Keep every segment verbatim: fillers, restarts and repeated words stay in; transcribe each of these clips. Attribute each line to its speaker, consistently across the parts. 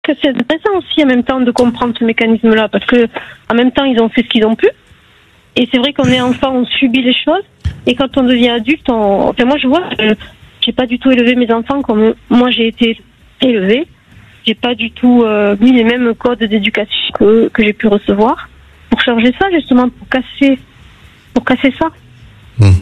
Speaker 1: que c'est intéressant aussi en même temps de comprendre ce mécanisme-là, parce que en même temps ils ont fait ce qu'ils ont pu, et c'est vrai qu'on est enfant, on subit les choses, et quand on devient adulte, on... enfin moi je vois, que j'ai pas du tout élevé mes enfants comme moi j'ai été élevée, j'ai pas du tout euh, mis les mêmes codes d'éducation que, que j'ai pu recevoir, pour changer ça justement, pour casser, pour casser ça.
Speaker 2: Mmh.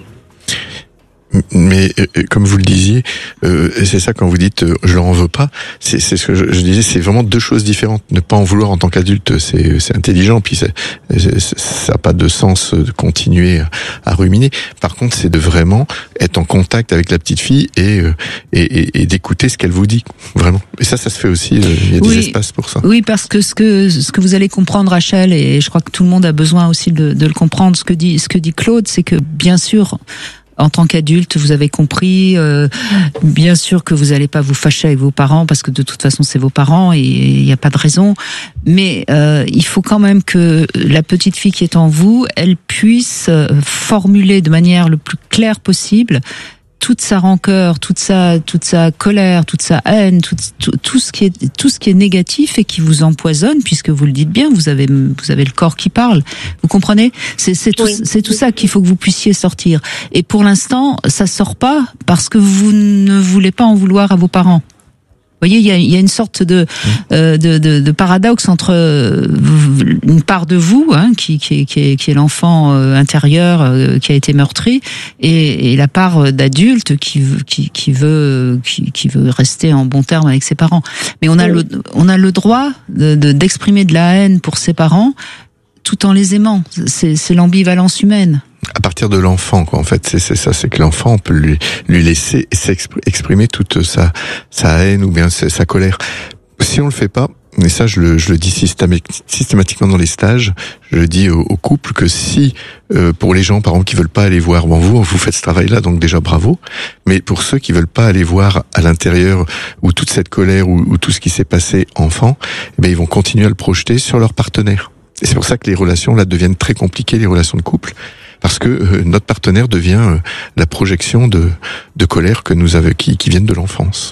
Speaker 2: Mais euh, comme vous le disiez, euh, c'est ça quand vous dites euh, je leur en veux pas, c'est, c'est ce que je, je disais, c'est vraiment deux choses différentes. Ne pas en vouloir en tant qu'adulte, c'est, c'est intelligent, puis c'est, c'est, ça n'a pas de sens de continuer à, à ruminer. Par contre, c'est de vraiment être en contact avec la petite fille et euh, et, et, et d'écouter ce qu'elle vous dit, vraiment. Et ça, ça se fait aussi. Euh, il y a des
Speaker 3: oui,
Speaker 2: espaces pour ça.
Speaker 3: Oui, parce que ce que ce que vous allez comprendre, Rachel, et je crois que tout le monde a besoin aussi de, de le comprendre. Ce que dit ce que dit Claude, c'est que bien sûr, en tant qu'adulte, vous avez compris, euh, bien sûr que vous n'allez pas vous fâcher avec vos parents parce que de toute façon c'est vos parents et il n'y a pas de raison. Mais euh, il faut quand même que la petite fille qui est en vous, elle puisse formuler de manière le plus claire possible toute sa rancœur, toute sa, toute sa colère, toute sa haine, tout, tout, tout ce qui est, tout ce qui est négatif et qui vous empoisonne, puisque vous le dites bien, vous avez, vous avez le corps qui parle. Vous comprenez? C'est, c'est tout, oui. c'est tout ça qu'il faut que vous puissiez sortir. Et pour l'instant, ça sort pas parce que vous ne voulez pas en vouloir à vos parents. Vous voyez, il y a, il y a une sorte de, euh, de, de, de paradoxe entre euh, une part de vous, hein, qui, qui, est, qui, est, qui est l'enfant euh, intérieur euh, qui a été meurtri, et, et la part d'adulte qui, qui, qui veut, qui, qui veut rester en bon terme avec ses parents. Mais on a le, on a le droit de, de, d'exprimer de la haine pour ses parents, tout en les aimant. C'est, c'est l'ambivalence humaine.
Speaker 2: À partir de l'enfant, quoi. En fait, c'est, c'est ça, c'est que l'enfant, on peut lui, lui laisser exprimer toute sa, sa haine ou bien sa, sa colère. Si on le fait pas, et ça, je le, je le dis systématiquement dans les stages, je le dis aux, aux couples que si, euh, pour les gens, par exemple, qui veulent pas aller voir, bon, vous, vous faites ce travail-là, donc déjà bravo. Mais pour ceux qui veulent pas aller voir à l'intérieur, où toute cette colère, ou, ou tout ce qui s'est passé enfant, eh bien, ils vont continuer à le projeter sur leur partenaire. Et c'est pour ça que les relations, là, deviennent très compliquées, les relations de couple. Parce que euh, notre partenaire devient euh, la projection de, de colère que nous avons, qui, qui viennent de l'enfance.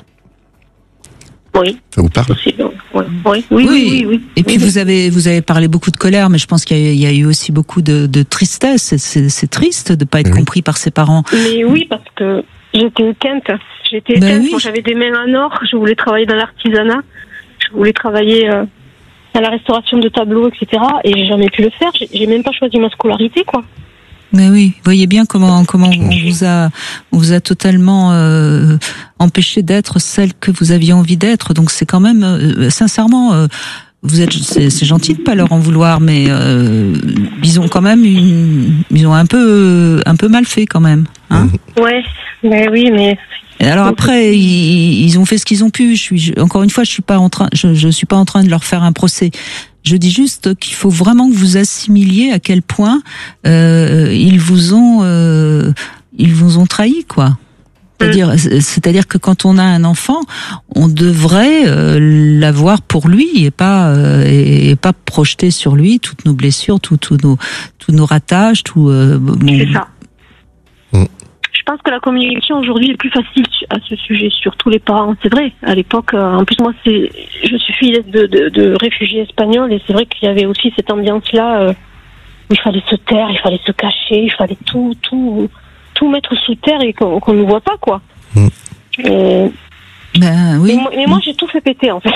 Speaker 1: Oui.
Speaker 2: Ça vous parle?
Speaker 1: Oui, oui, oui, oui, oui, oui.
Speaker 3: Et puis
Speaker 1: oui.
Speaker 3: vous avez vous avez parlé beaucoup de colère, mais je pense qu'il y a, il y a eu aussi beaucoup de, de tristesse. C'est, c'est, c'est triste de pas être oui. compris par ses parents.
Speaker 1: Mais oui, parce que j'étais éteinte. J'étais
Speaker 3: ben
Speaker 1: éteinte.
Speaker 3: Oui.
Speaker 1: Moi, j'avais des mains en or. Je voulais travailler dans l'artisanat. Je voulais travailler euh, dans la restauration de tableaux, et cetera. Et j'ai jamais pu le faire. J'ai, j'ai même pas choisi ma scolarité, quoi.
Speaker 3: Mais oui, vous voyez bien comment comment on vous a on vous a totalement euh, empêché d'être celle que vous aviez envie d'être. Donc c'est quand même euh, sincèrement euh, vous êtes c'est, c'est gentil de pas leur en vouloir, mais euh, ils ont quand même une, ils ont un peu un peu mal fait quand même. Hein
Speaker 1: ouais, mais oui, mais.
Speaker 3: Et alors après, ils, ils ont fait ce qu'ils ont pu. Je suis encore une fois, je suis pas en train, je, je suis pas en train de leur faire un procès. Je dis juste qu'il faut vraiment que vous assimiliez à quel point euh, ils vous ont, euh, ils vous ont trahi, quoi. C'est-à-dire, c'est-à-dire que quand on a un enfant, on devrait euh, l'avoir pour lui et pas euh, et, et pas projeter sur lui toutes nos blessures, tous tous nos tous nos ratages, tout. Euh, bon.
Speaker 1: C'est ça. Mm. Je pense que la communication aujourd'hui est plus facile à ce sujet sur tous les parents. C'est vrai. À l'époque, en plus moi, c'est, je suis fille de, de, de réfugiés espagnols et c'est vrai qu'il y avait aussi cette ambiance-là euh, où il fallait se taire, il fallait se cacher, il fallait tout, tout, tout mettre sous terre et qu'on, qu'on ne voit pas, quoi. Mm. Et,
Speaker 3: ben oui.
Speaker 1: Et moi, mais moi, j'ai tout fait péter en fait.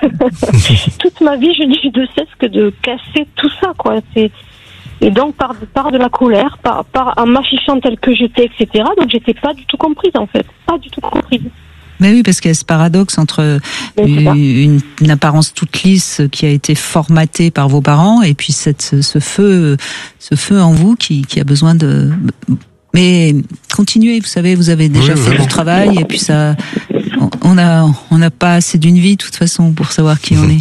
Speaker 1: Toute ma vie, je n'ai de cesse que de casser tout ça, quoi. C'est Et donc, par, par de la colère, par, par, en m'affichant telle que j'étais, et cetera. Donc, j'étais pas du tout comprise, en fait. Pas du tout comprise.
Speaker 3: Mais oui, parce qu'il y a ce paradoxe entre une, une, une apparence toute lisse qui a été formatée par vos parents et puis cette, ce, ce feu, ce feu en vous qui, qui a besoin de... Mais continuez, vous savez, vous avez déjà oui, fait oui. du travail et puis ça, on a, on n'a pas assez d'une vie, de toute façon, pour savoir qui on est.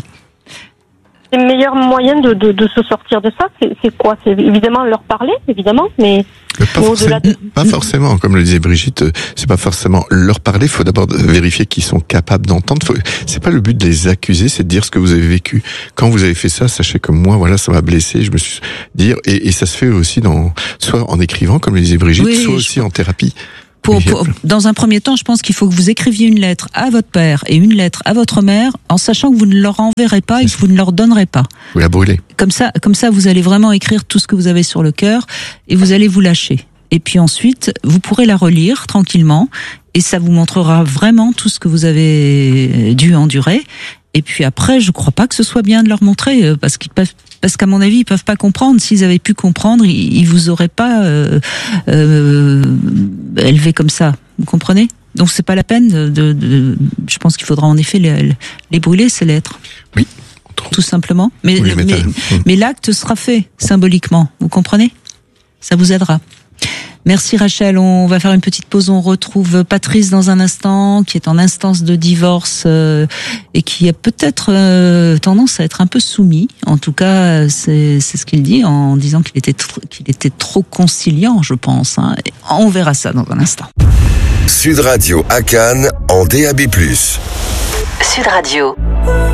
Speaker 1: Le meilleur moyen de, de, de se sortir de ça, c'est, c'est quoi? C'est évidemment leur parler, évidemment, mais
Speaker 2: pas, forcément, de... pas forcément, comme le disait Brigitte, c'est pas forcément leur parler. Il faut d'abord vérifier qu'ils sont capables d'entendre. Faut... C'est pas le but de les accuser, c'est de dire ce que vous avez vécu. Quand vous avez fait ça, sachez que moi, voilà, ça m'a blessé. Je me suis dire, et, et ça se fait aussi dans, soit en écrivant, comme le disait Brigitte, oui, soit aussi en thérapie.
Speaker 3: Pour, pour, dans un premier temps, je pense qu'il faut que vous écriviez une lettre à votre père et une lettre à votre mère, en sachant que vous ne leur enverrez pas et que vous ne leur donnerez pas.
Speaker 2: Vous la brûlez.
Speaker 3: Comme ça, comme ça, vous allez vraiment écrire tout ce que vous avez sur le cœur et vous allez vous lâcher. Et puis ensuite, vous pourrez la relire tranquillement et ça vous montrera vraiment tout ce que vous avez dû endurer. Et puis après, je crois pas que ce soit bien de leur montrer, parce qu'ils peuvent, parce qu'à mon avis, ils peuvent pas comprendre. S'ils avaient pu comprendre, ils, ils vous auraient pas euh, euh, élevé comme ça. Vous comprenez ? Donc c'est pas la peine de. de, de je pense qu'il faudra en effet les, les brûler, ces lettres.
Speaker 2: Oui.
Speaker 3: Tout simplement. Mais
Speaker 2: oui,
Speaker 3: mais, mais l'acte sera fait symboliquement. Vous comprenez ? Ça vous aidera. Merci Rachel, on va faire une petite pause, on retrouve Patrice dans un instant, qui est en instance de divorce euh, et qui a peut-être euh, tendance à être un peu soumis. En tout cas, c'est, c'est ce qu'il dit en disant qu'il était, tr- qu'il était trop conciliant, je pense. Hein. On verra ça dans un instant.
Speaker 4: Sud Radio à Cannes en D A B plus.
Speaker 5: Sud Radio.